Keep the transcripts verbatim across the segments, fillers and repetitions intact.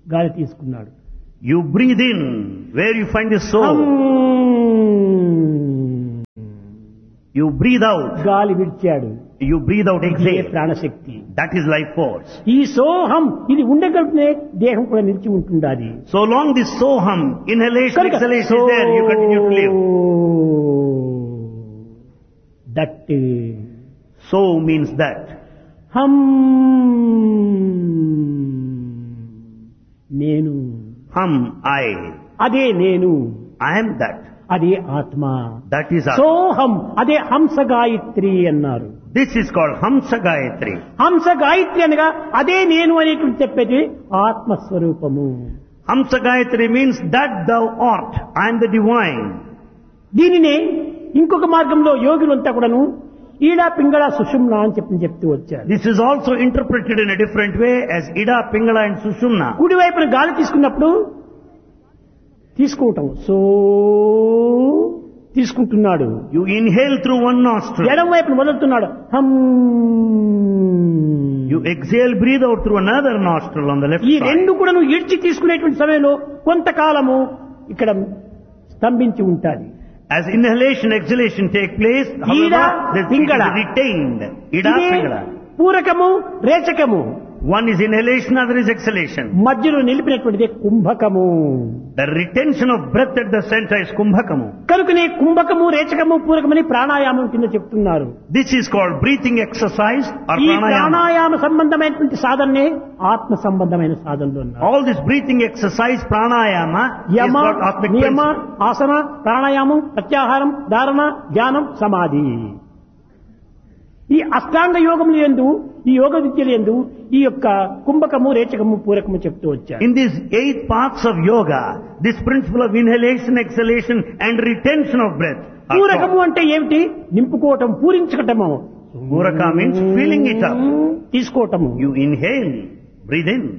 గాలి తీసుకున్నాడు. You breathe in where you find the soul. You breathe out. గాలి విడిచాడు. You breathe out, ఇదే exhale. ప్రాణశక్తి. That is life force. ఈ సోహం ఇది ఉండగలిగితే దేహం కూడా నిలిచి ఉంటుండాలి. So long this soham, inhalation, కనుక exhalation is there, you continue to live. That So means that. హం నేను, Hum, I. అదే నేను, I am that. అదే ఆత్మ. That is Atma. సోహం అదే హంస గాయత్రి అన్నారు. This is called Hamsa Gayatri. హంస గాయత్రి అనగా అదే నేను అనేటువంటి చెప్పేది ఆత్మస్వరూపము. Hamsa Gayatri means that thou art. I am the divine. దీనినే ఇంకొక మార్గంలో యోగులంతా కూడాను ఈడా పింగళ సుషుమ్న అని చెప్పి చెప్తూ వచ్చారు. This is also interpreted in a different way as Ida, Pingala and Sushumna. కుడివైపున గాలి తీసుకున్నప్పుడు తీసుకుంటాం, సో తీసుకుంటున్నాడు. You inhale through one nostril. ఎడం వైపున వదులుతున్నాడు, హం. You exhale, breathe out through another nostril on the left ఈ side. రెండు కూడా నువ్వు ఇడ్చి తీసుకునేటువంటి సమయంలో కొంతకాలము ఇక్కడ స్తంభించి ఉంటాది. As inhalation, exhalation take place, Ida, however, this Pingala. is retained. Ida, ఇదే Pingala. పూరకము రేచకము, One is inhalation, other is exhalation. మధ్యలో నిలిపినటువంటిది కుంభకము. The retention of breath at the center is kumbhakamu. కనుకనే కుంభకము రేచకము పూరకమని ప్రాణాయామం కింద చెప్తున్నారు. This is called breathing exercise or ఈ pranayama. Pranayama సంబంధమైనటువంటి సాధనే ఆత్మ సంబంధమైన సాధనలు అన్నారు. All this breathing exercise, pranayama, Yama, is what Atmic నియమ, principle. ఆసన, ప్రాణాయామం, ప్రత్యాహారం, ధారణ, ధ్యానం, సమాధి. ఈ అష్టాంగ యోగములు యందు, ఈ యోగ విద్యలు యందు ఈ యొక్క కుంభకము రేచకము పూరకము చెప్తూ వచ్చారు. In these eight paths of yoga, this principle of inhalation, exhalation and retention of breath are పూరకము taught. అంటే ఏమిటి? నింపుకోవటం, పూరించటము. Puraka means filling it up. తీసుకోవటము. You inhale, breathe in.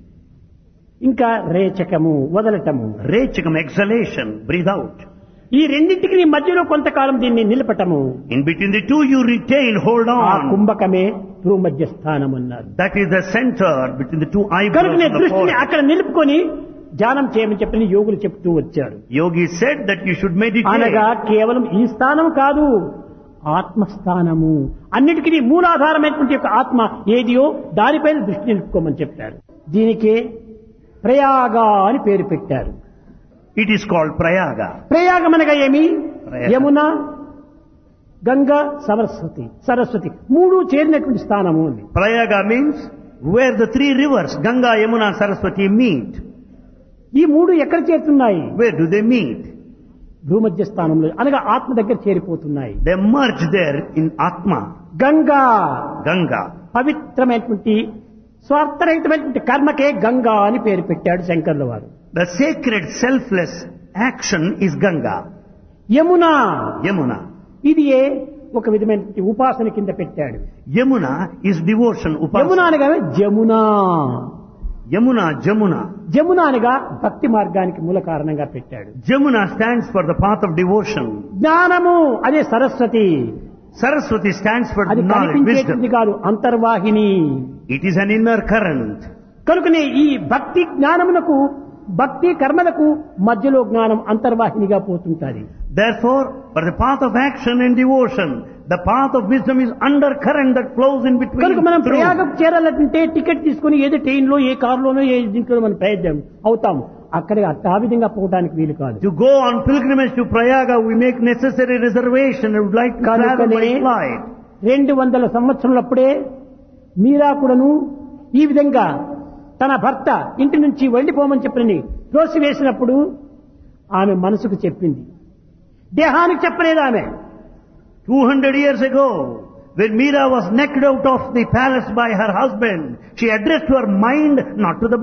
ఇంకా రేచకము, వదలటము. Rechakam, exhalation, breathe out. ఈ రెండింటికి నీ మధ్యలో కొంతకాలం దీన్ని నిలపటము. In between the two you retain, hold ఆ on. కుంభకమే భూమధ్య స్థానం అన్నారు. That is the center between the two eyebrows కనుకనే of the దృష్టిని forehead. అక్కడ నిలుపుకొని ధ్యానం చేయమని చెప్పని యోగులు చెప్తూ వచ్చారు. Yogi said that you should meditate. అనగా కేవలం ఈ స్థానం కాదు, ఆత్మస్థానము. అన్నిటికీ మూలాధారమైనటువంటి యొక్క ఆత్మ ఏదియో దానిపైన దృష్టి నిలుపుకోమని చెప్పారు. దీనికే ప్రయాగ అని పేరు పెట్టారు. It is called Prayaga. ప్రయాగం అనగా ఏమి? ప్రయాగ. యమున, గంగా, సరస్వతి సరస్వతి మూడు చేరినటువంటి స్థానము అని. Prayaga means where the three rivers, Ganga, Yamuna, Saraswati meet. ఈ మూడు ఎక్కడ చేరుతున్నాయి? Where do they meet? భూమధ్య స్థానంలో అనగా ఆత్మ దగ్గర చేరిపోతున్నాయి. They merge there in Atma. Ganga Ganga. పవిత్రమైనటువంటి స్వార్థరహితమైనటువంటి కర్మకే గంగా అని పేరు పెట్టాడు శంకర్ల వారు. The sacred selfless action is Ganga. Yamuna Yamuna. ఇది ఏ ఒక విధమైన ఉపాసన కింద పెట్టాడు. Yamuna is devotion, Yamuna upasana. అనగా జమున. Yamuna, Jamuna. జమున అనగా భక్తి మార్గానికి మూల కారణంగా పెట్టాడు. Jamuna stands for the path of devotion. జ్ఞానము అదే సరస్వతి. Saraswati stands for అది knowledge, కనిపించేది wisdom. కాదు, అంతర్వాహిని. It is an inner current. కనుకనే ఈ భక్తి జ్ఞానమునకు, భక్తి కర్మలకు మధ్యలో జ్ఞానం అంతర్వాహినిగా పోతుంటాది. Therefore, for the path of action and devotion, the path of wisdom is undercurrent that flows in between. కనుక మనం through. ప్రయాగం చేరాలంటే టికెట్ తీసుకుని ఏదో ట్రైన్ లో, ఏ కారులోనో, ఏ దీంట్లో మనం ప్రయత్నం అవుతాము. అక్కడ ఆ విధంగా పోవడానికి వీలు కాదు. To go on pilgrimage to Prayaga, we make necessary reservation and would like to travel by flight. రెండు వందల సంవత్సరాలప్పుడే మీరా కూడాను ఈ విధంగా తన భర్త ఇంటి నుంచి వెళ్ళిపోమని చెప్పని త్రోసి వేసినప్పుడు ఆమె మనసుకు చెప్పింది, దేహానికి చెప్పలేదు ఆమె. two hundred years ago, when Meera was knocked out of the palace by her husband, she addressed her mind not to the